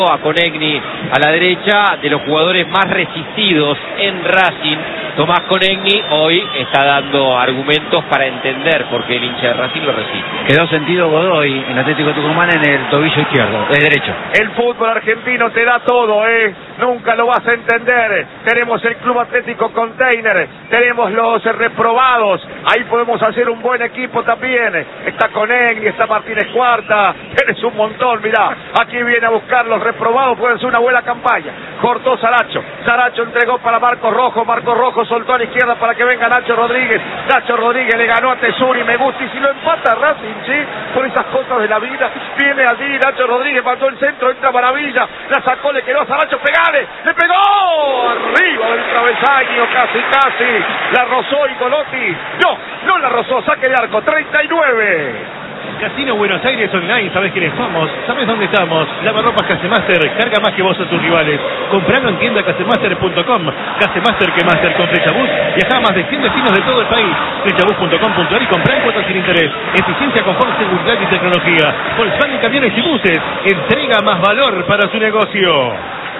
A Conegni a la derecha, de los jugadores más resistidos en Racing, Tomás Conegni hoy está dando argumentos para entender por qué el hincha de Racing lo resiste. Quedó sentido Godoy en Atlético Tucumán en el tobillo izquierdo, derecho. El fútbol argentino te da todo, nunca lo vas a entender. Tenemos el Club Atlético Container, tenemos los reprobados, ahí podemos hacer un buen equipo también. Está Conegni, está Martínez Cuarta, eres un montón, mirá, aquí viene a buscar los reprobados, pueden ser una buena campaña. Cortó Saracho, Saracho entregó para Marcos Rojo soltó a la izquierda para que venga Nacho Rodríguez le ganó a Tesuri, me gusta, y si lo empata Racing, ¿sí? Por esas cosas de la vida, viene allí Nacho Rodríguez, mandó el centro, entra Maravilla, la sacó, le quedó a Saracho, pegale, le pegó, arriba del travesaño, casi, la rozó y Golotti, no la rozó, saque de arco, 39. Casino Buenos Aires Online, ¿sabes quiénes somos? ¿Sabes dónde estamos? Lavarropas Casemaster, carga más que vos a tus rivales. Compralo en tienda casemaster.com. Casemaster que Master con Flechabús. Viajá a más de 100 destinos de todo el país. Flechabús.com.ar y comprá en cuotas sin interés. Eficiencia, confort, seguridad y tecnología. Volkswagen Camiones y Buses. Entrega más valor para su negocio.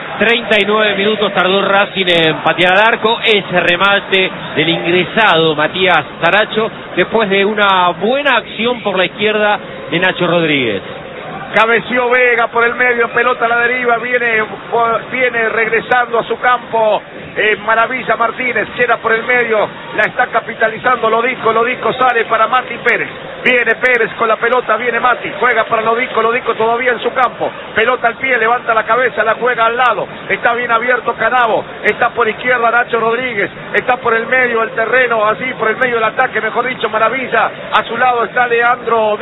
39 minutos tardó Racing en patear al arco. Ese remate del ingresado Matías Saracho después de una buena acción por la izquierda de Nacho Rodríguez. Cabeció Vega por el medio, pelota a la deriva, viene regresando a su campo. Maravilla Martínez, queda por el medio, la está capitalizando Lodico sale para Mati Pérez. Viene Pérez con la pelota, viene Mati, juega para Lodico todavía en su campo, pelota al pie, levanta la cabeza, la juega al lado, está bien abierto Canavo, está por izquierda Nacho Rodríguez, está por el medio del terreno, así por el medio del ataque, mejor dicho, Maravilla, a su lado está Lautaro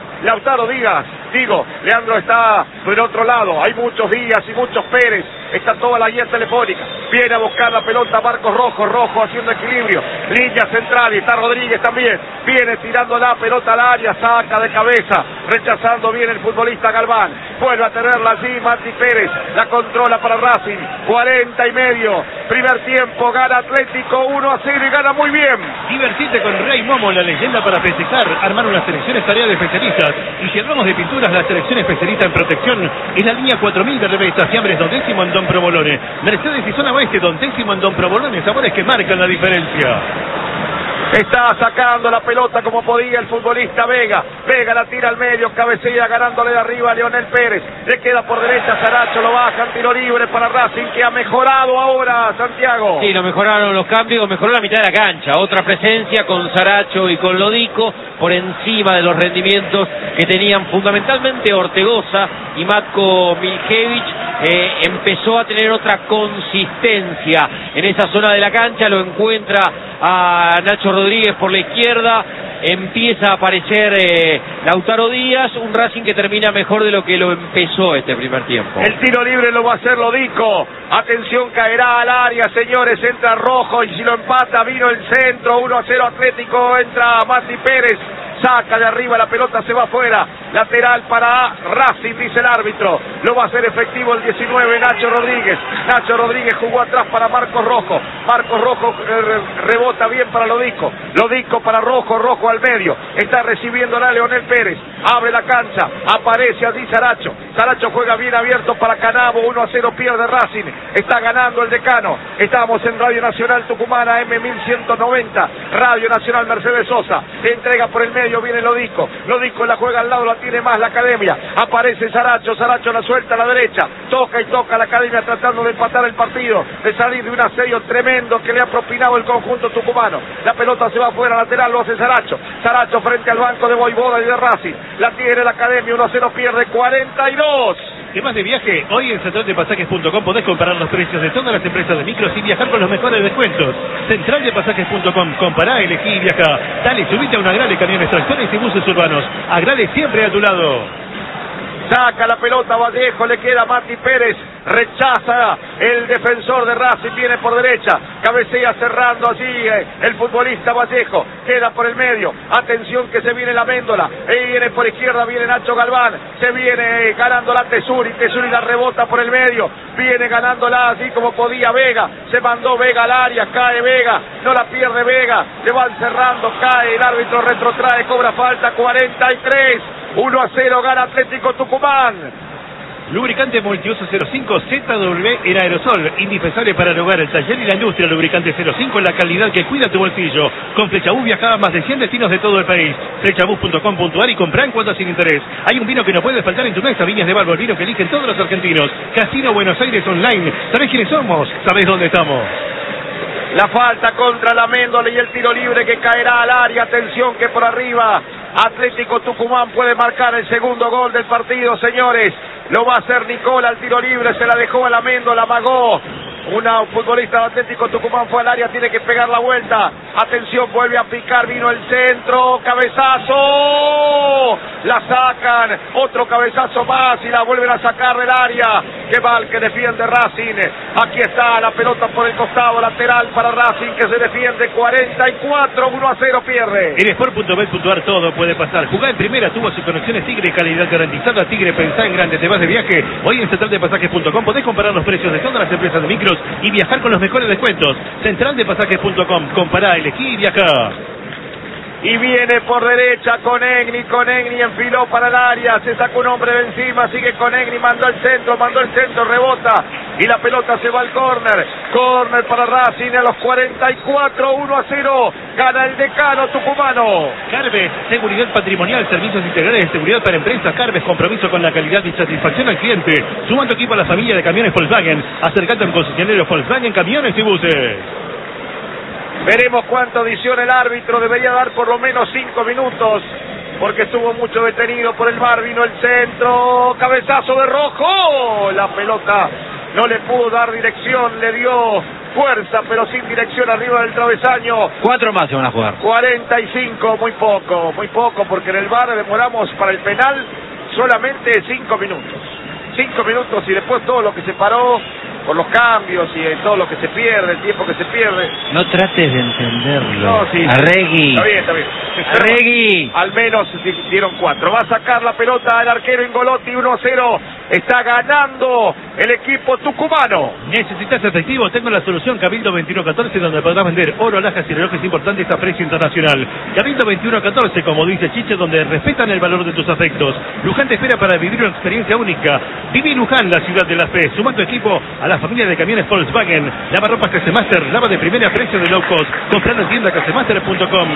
Díaz, Leandro está por otro lado, hay muchos Díaz y muchos Pérez, está toda la guía telefónica, viene a buscar la pelota Marcos Rojo haciendo equilibrio, línea central y está Rodríguez también, viene tirando la pelota al área, saca de cabeza, rechazando bien el futbolista Galván, vuelve a tenerla allí Mati Pérez, la controla para Racing, 40 y medio, primer tiempo, gana Atlético 1-0 y gana muy bien. Divertite con Rey Momo, la leyenda para festejar, armar una selección es tarea de especialistas, y si hablamos de pinturas, la selección especialista en protección es la línea 4000 de Revestas y Ambres Don Décimo en Don Provolone, Mercedes y Zona Oeste Don Décimo en Don Provolone, sabores que marcan la diferencia. Está sacando la pelota como podía el futbolista Vega la tira al medio, cabecea ganándole de arriba a Leonel Pérez, le queda por derecha Saracho, lo bajan, tiro libre para Racing que ha mejorado ahora Santiago. Sí, lo mejoraron los cambios, mejoró la mitad de la cancha, otra presencia con Saracho y con Lodico por encima de los rendimientos que tenían fundamentalmente Ortegoza y Matko Miljevic. Empezó a tener otra consistencia en esa zona de la cancha, lo encuentra a Nacho Rodríguez por la izquierda, empieza a aparecer Lautaro Díaz, un Racing que termina mejor de lo que lo empezó este primer tiempo. El tiro libre lo va a hacer Lodico, atención, caerá al área, señores, entra Rojo y si lo empata vino el centro, 1-0 Atlético, entra Mati Pérez, saca de arriba, la pelota se va afuera, lateral para Racing, dice el árbitro, lo va a hacer efectivo el 19, Nacho Rodríguez jugó atrás para Marcos Rojo rebota bien para Lodico para Rojo al medio, está recibiéndola Leonel Pérez, abre la cancha, aparece allí Saracho juega bien abierto para Canavo, 1-0 pierde Racing, está ganando el Decano, estamos en Radio Nacional Tucumana, M1190, Radio Nacional Mercedes Sosa, entrega por el medio, viene Lodico la juega al lado, la tiene más la Academia, aparece Saracho la suelta a la derecha, toca la Academia tratando de empatar el partido, de salir de un asedio tremendo que le ha propinado el conjunto tucumano, la pelota se va afuera, lateral lo hace Saracho frente al banco de Voivoda y de Racing, la tiene la Academia, 1-0 pierde, 42. Temas de viaje, hoy en centraldepasajes.com podés comparar los precios de todas las empresas de micros y viajar con los mejores descuentos. Centraldepasajes.com, compará, elegí y viajá. Dale, subite a una Agrale, camiones, tractores y buses urbanos. Agrale siempre a tu lado. Saca la pelota Vallejo, le queda Mati Pérez, rechaza el defensor de Racing, viene por derecha, cabecea cerrando allí el futbolista Vallejo, queda por el medio, atención que se viene la Méndola, viene por izquierda, viene Nacho Galván, se viene ganándola Tesuri la rebota por el medio, viene ganándola así como podía Vega, se mandó Vega al área, cae Vega, no la pierde Vega, le van cerrando, cae, el árbitro retrotrae, cobra falta, 43, 1-0 gana Atlético Tucumán. Lubricante Multiuso 05 ZW en aerosol, indispensable para el hogar, el taller y la industria. Lubricante 05 en la calidad que cuida tu bolsillo. Con Flechabús viajaba a más de 100 destinos de todo el país. Flechabús.com.ar y comprá en cuotas sin interés. Hay un vino que no puede faltar en tu mesa, Viñas de Balbo, el vino que eligen todos los argentinos. Casino Buenos Aires Online. ¿Sabés quiénes somos? ¿Sabés dónde estamos? La falta contra la Méndola y el tiro libre que caerá al área. Atención que por arriba Atlético Tucumán puede marcar el segundo gol del partido, señores. Lo va a hacer Nicola al tiro libre, se la dejó a la Méndola, amagó. Una futbolista de Atlético Tucumán fue al área, tiene que pegar la vuelta. Atención, vuelve a picar, vino el centro, cabezazo. La sacan, otro cabezazo más y la vuelven a sacar del área. Qué mal que defiende Racing. Aquí está la pelota por el costado, lateral para Racing que se defiende. 44, 1-0 pierde. En Sport.bet.ar todo puede pasar. Jugá en primera, tuvo sus conexiones Tigre, calidad garantizada. Tigre, pensá en grande, te vas de viaje. Hoy en centraldepasajes.com podés comparar los precios de todas las empresas de micros y viajar con los mejores descuentos. Centraldepasajes.com, compará, elegí y viajá. Y viene por derecha Conegni enfiló para el área, se sacó un hombre de encima, sigue Conegni, mandó el centro, rebota y la pelota se va al córner para Racing a los 44, 1-0, gana el decano tucumano. Carves, seguridad patrimonial, servicios integrales de seguridad para empresas. Carves, compromiso con la calidad y satisfacción al cliente. Suma tu equipo a la familia de camiones Volkswagen, acercate a un concesionario Volkswagen, camiones y buses. Veremos cuánto adiciona el árbitro, debería dar por lo menos 5 minutos, porque estuvo mucho detenido por el VAR, vino el centro, cabezazo de Rojo, la pelota no le pudo dar dirección, le dio fuerza, pero sin dirección arriba del travesaño. 4 más se van a jugar. 45, muy poco, porque en el VAR demoramos para el penal solamente 5 minutos. 5 minutos y después todo lo que se paró por los cambios y todo lo que se pierde, el tiempo que se pierde. No trates de entenderlo. No, sí. Arregui. Está bien. Arregui. Al menos dieron 4. Va a sacar la pelota el arquero Ingolotti, 1-0. Está ganando el equipo tucumano. ¿Necesitas efectivo? Tengo la solución. Cabildo 2114, donde podrás vender oro, alhajas y relojes importantes a precio internacional. Cabildo 2114, como dice Chiche, donde respetan el valor de tus afectos. Luján te espera para vivir una experiencia única. Viví Luján, la ciudad de la fe. Suma tu equipo a la familia de camiones Volkswagen. Lavarropas Casemaster, lava de primera precio de low cost. Comprando en tienda casemaster.com.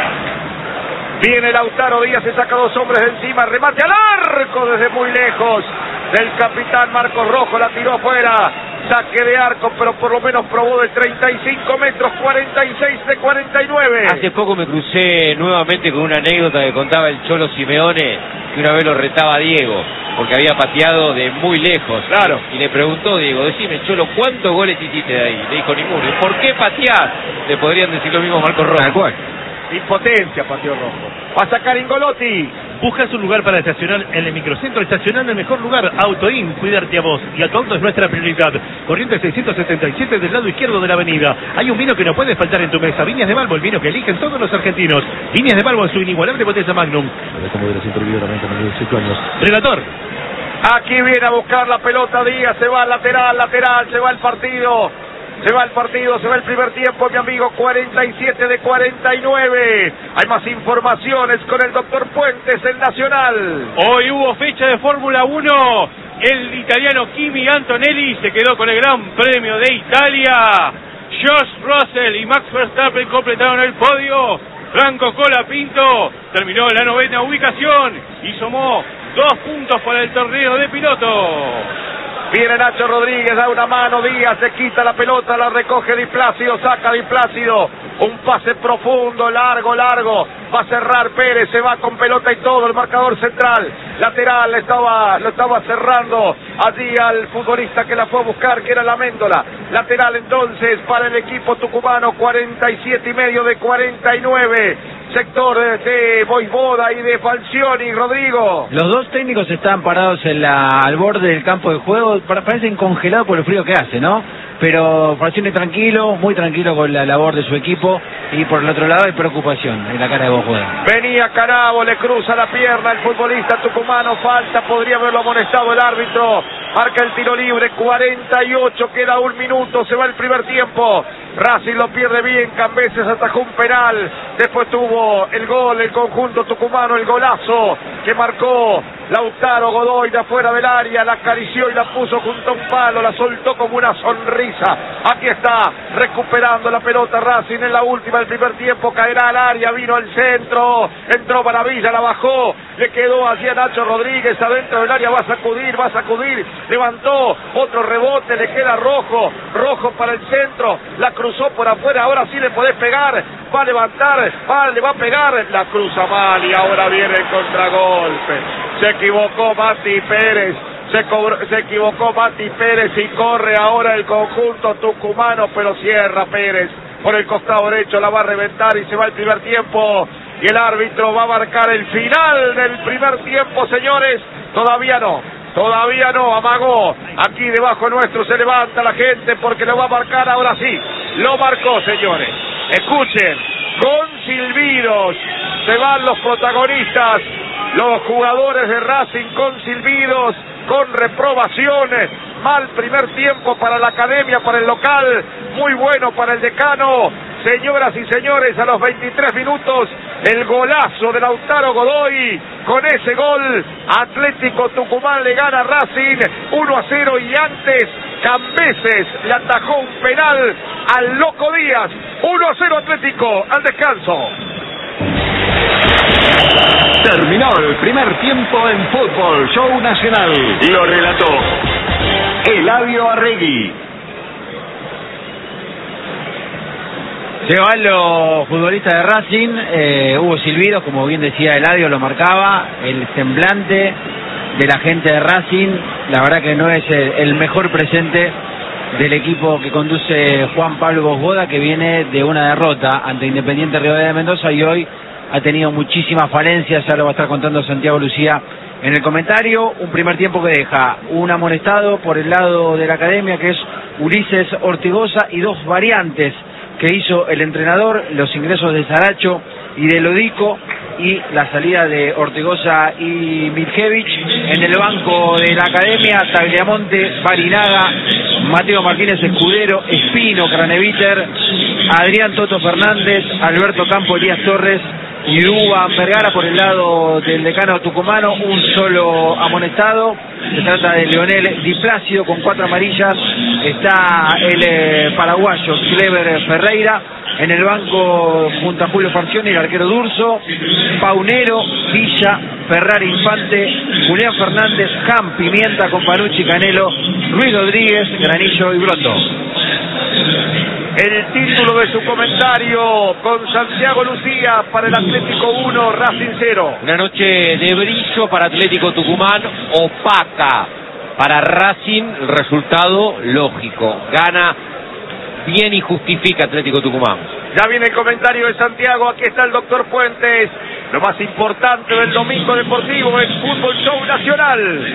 Viene Lautaro Díaz, se saca 2 hombres de encima, remate al arco desde muy lejos del capitán Marcos Rojo, la tiró afuera, saque de arco, pero por lo menos probó de 35 metros, 46 de 49. Hace poco me crucé nuevamente con una anécdota que contaba el Cholo Simeone, que una vez lo retaba a Diego, porque había pateado de muy lejos. Claro. Y le preguntó Diego, decime Cholo, ¿cuántos goles hiciste de ahí? Le dijo ninguno. ¿Y por qué pateás? Le podrían decir lo mismo a Marcos Rojo. Tal cual. Impotencia, pateó Rojo. Va a sacar Ingolotti. Buscas un lugar para estacionar en el microcentro, estacionar en el mejor lugar. Autoin, cuidarte a vos y a tu auto es nuestra prioridad. Corriente 677 del lado izquierdo de la avenida. Hay un vino que no puede faltar en tu mesa. Viñas de Balbo, el vino que eligen todos los argentinos. Viñas de Balbo en su inigualable botella Magnum. Relator. Aquí viene a buscar la pelota Díaz, se va al lateral, se va el partido. Se va el primer tiempo, mi amigo, 47 de 49. Hay más informaciones con el doctor Puentes, el Nacional. Hoy hubo fecha de Fórmula 1. El italiano Kimi Antonelli se quedó con el Gran Premio de Italia. George Russell y Max Verstappen completaron el podio. Franco Colapinto terminó en la 9ª ubicación y sumó 2 puntos para el torneo de pilotos. Viene Nacho Rodríguez, da una mano, Díaz se quita la pelota, la recoge Di Plácido, saca Di Plácido, un pase profundo, largo, va a cerrar Pérez, se va con pelota y todo, el marcador central, lateral, lo estaba cerrando allí al futbolista que la fue a buscar, que era la Méndola, lateral entonces para el equipo tucumano, 47,5 de 49. Sector de Voivoda y de Falcioni, Rodrigo. Los dos técnicos están parados al borde del campo de juego, parecen congelados por el frío que hace, ¿no? Pero Falcioni tranquilo, muy tranquilo con la labor de su equipo, y por el otro lado hay preocupación en la cara de Voivoda. Venía Canavo, le cruza la pierna el futbolista tucumano, falta, podría haberlo amonestado el árbitro, marca el tiro libre, 48, queda 1 minuto, se va el primer tiempo. Racing lo pierde bien, Cambeses atajó un penal, después tuvo el gol, el conjunto tucumano, el golazo que marcó Lautaro Godoy de afuera del área, la acarició y la puso junto a un palo, la soltó como una sonrisa. Aquí está, recuperando la pelota Racing en la última del primer tiempo, caerá al área, vino al centro, entró Maravilla, la bajó, le quedó allí a Nacho Rodríguez adentro del área, va a sacudir, levantó, otro rebote, le queda Rojo para el centro, la cruzó por afuera, ahora sí le podés pegar, va a levantar, le va a pegar, la cruza mal y ahora viene el contragolpe. Se equivocó Mati Pérez, se equivocó Mati Pérez y corre ahora el conjunto tucumano, pero cierra Pérez por el costado derecho, la va a reventar y se va el primer tiempo. Y el árbitro va a marcar el final del primer tiempo, señores. Todavía no, amagó. Aquí debajo nuestro se levanta la gente porque lo va a marcar, ahora sí. Lo marcó, señores. Escuchen, con silbidos se van los protagonistas, los jugadores de Racing con silbidos, con reprobaciones. Mal primer tiempo para la academia, para el local, muy bueno para el decano. Señoras y señores, a los 23 minutos, el golazo de Lautaro Godoy. Con ese gol, Atlético Tucumán le gana a Racing 1-0 y antes Cambeses le atajó un penal al Loco Díaz. 1-0 Atlético, al descanso. Terminó el primer tiempo en Fútbol Show Nacional. Lo relató Eladio Arregui. Se van los futbolistas de Racing, hubo silbidos, como bien decía Eladio, lo marcaba, el semblante de la gente de Racing, la verdad que no es el mejor presente del equipo que conduce Juan Pablo Bosboda, que viene de una derrota ante Independiente Rivadavia de Mendoza y hoy ha tenido muchísimas falencias, ya lo va a estar contando Santiago Lucía en el comentario. Un primer tiempo que deja un amonestado por el lado de la academia, que es Ulises Ortigosa, y dos variantes que hizo el entrenador, los ingresos de Saracho y de Lodico y la salida de Ortigosa y Miljevich. En el banco de la academia, Tagliamonte, Barinaga, Mateo Martínez Escudero, Espino, Craneviter, Adrián Toto Fernández, Alberto Campo, Elías Torres y Uva Vergara. Por el lado del decano tucumano, un solo amonestado, se trata de Leonel Di Plácido con 4 amarillas. Está el paraguayo Clever Ferreira. En el banco, junto a Julio Farcioni, el arquero Durso, Paunero, Villa, Ferrari Infante, Julián Fernández, Cam, Pimienta, Companucci, Canelo, Luis Rodríguez, Granillo y Brondo. El título de su comentario con Santiago Lucía para el Atlético 1, Racing 0. Una noche de brillo para Atlético Tucumán, opaca para Racing, el resultado lógico, gana bien y justifica Atlético Tucumán. Ya viene el comentario de Santiago, aquí está el doctor Puentes. Lo más importante del domingo deportivo es Fútbol Show Nacional.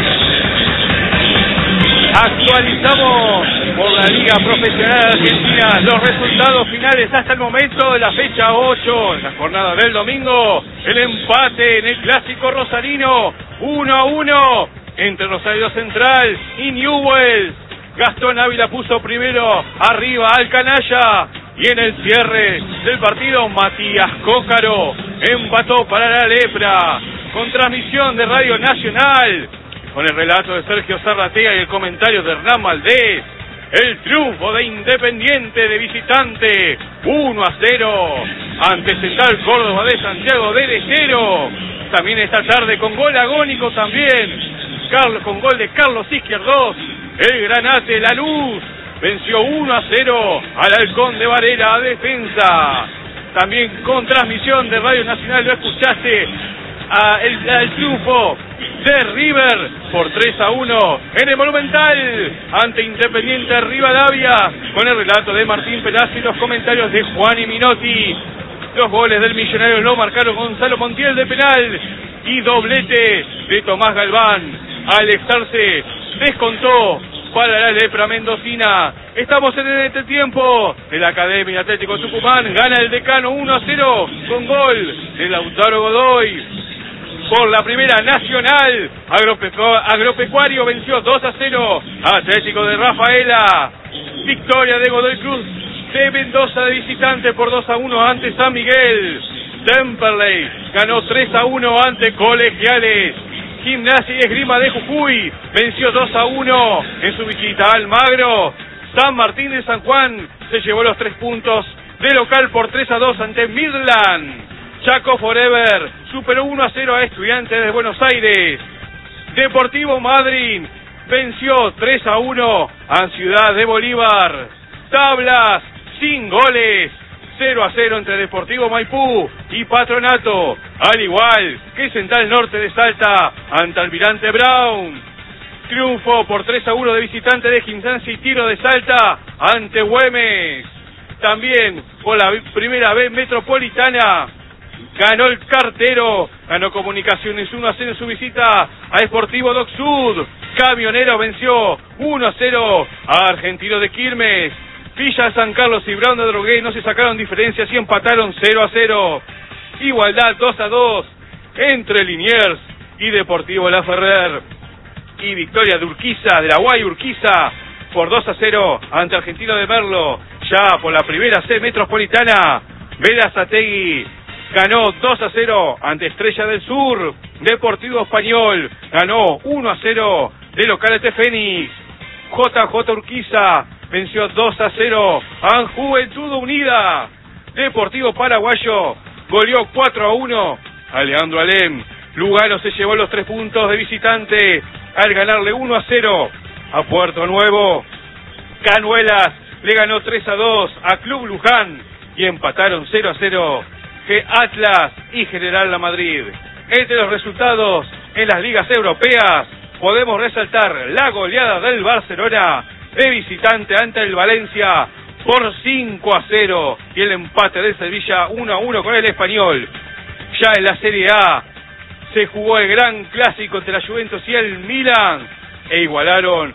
Actualizamos por la Liga Profesional Argentina los resultados finales hasta el momento de la fecha 8, en la jornada del domingo. El empate en el clásico rosarino, 1-1 entre Rosario Central y Newell's. Gastón Ávila puso primero arriba al Canalla y en el cierre del partido Matías Cócaro empató para la Lepra. Con transmisión de Radio Nacional, con el relato de Sergio Zarratea y el comentario de Hernán Valdés, el triunfo de Independiente de visitante 1-0 ante Central Córdoba de Santiago del Estero. También esta tarde con gol agónico también, con gol de Carlos Izquierdos, el Granate Lanús venció 1-0 al Halcón de Varela a Defensa. También con transmisión de Radio Nacional lo escuchaste, el triunfo de River por 3-1 en el Monumental ante Independiente Rivadavia, con el relato de Martín Perazzi y los comentarios de Juan y Minotti. Los goles del Millonario lo marcaron Gonzalo Montiel de penal y doblete de Tomás Galván. Alex Arce descontó para la Lepra mendocina. Estamos en este tiempo de la Academia Atlético Tucumán. Gana el decano 1-0 con gol de Lautaro Godoy. Por la primera nacional, Agropecuario venció 2-0 a Atlético de Rafaela. Victoria de Godoy Cruz de Mendoza de visitante por 2-1 ante San Miguel. Temperley ganó 3-1 ante Colegiales. Gimnasia y Esgrima de Jujuy venció 2-1 en su visita a Almagro. San Martín de San Juan se llevó los 3 puntos de local por 3-2 ante Midland. Chaco Forever superó 1-0 a Estudiantes de Buenos Aires. Deportivo Madryn venció 3-1 a Ciudad de Bolívar. Tablas sin goles. 0-0 entre Deportivo Maipú y Patronato, al igual que Central Norte de Salta ante Almirante Brown. Triunfo por 3-1 de visitante de Gimnasia y Tiro de Salta ante Güemes. También por la primera B metropolitana ganó el Cartero, ganó Comunicaciones 1-0 en su visita a Sportivo Doc Sud. Camionero venció 1-0 a Argentino de Quilmes. Villa San Carlos y Brown de Drogué no se sacaron diferencias y empataron 0-0. Igualdad 2-2 entre Liniers y Deportivo La Ferrer. Y victoria de Urquiza, de la Guay Urquiza, por 2-0 ante Argentino de Merlo. Ya por la primera C metropolitana, Berazategui ganó 2-0 ante Estrella del Sur. Deportivo Español ganó 1-0 de local de Fénix. JJ Urquiza venció 2-0 a Juventud Unida. Deportivo Paraguayo goleó 4-1 a Leandro Alem. Lugano se llevó los 3 puntos de visitante al ganarle 1-0 a Puerto Nuevo. Canuelas le ganó 3-2 a Club Luján y empataron 0-0 que Atlas y General La Madrid. Entre los resultados en las ligas europeas podemos resaltar la goleada del Barcelona de visitante ante el Valencia por 5-0 y el empate del Sevilla 1-1 con el Español. Ya en la Serie A se jugó el gran clásico entre la Juventus y el Milan e igualaron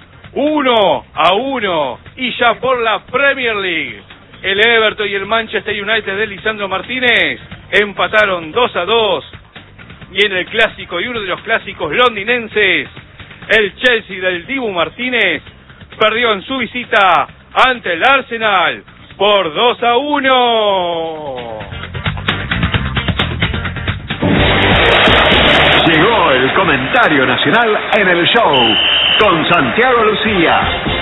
1-1. Y ya por la Premier League, el Everton y el Manchester United de Lisandro Martínez empataron 2-2. Y en el clásico y uno de los clásicos londinenses, el Chelsea del Dibu Martínez perdió en su visita ante el Arsenal por 2-1. Llegó el comentario nacional en el show con Santiago Lucía.